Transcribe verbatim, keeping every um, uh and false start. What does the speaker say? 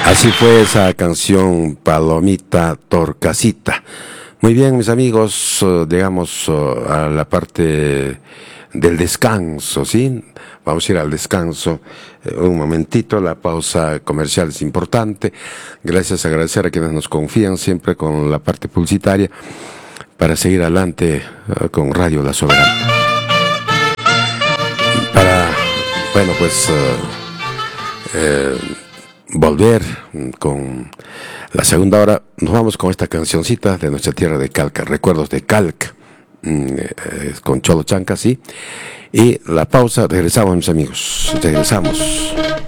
Así fue esa canción Palomita Torcasita. Muy bien, mis amigos, uh, llegamos uh, a la parte del descanso, ¿sí? Vamos a ir al descanso. Eh, un momentito, la pausa comercial es importante. Gracias, agradecer a quienes nos confían siempre con la parte publicitaria para seguir adelante uh, con Radio La Soberana. Para, bueno, pues... Uh, eh, volver con la segunda hora. Nos vamos con esta cancioncita de nuestra tierra de Calca, Recuerdos de Calca, eh, con Cholo Chanca, sí. Y la pausa, regresamos, mis amigos, regresamos.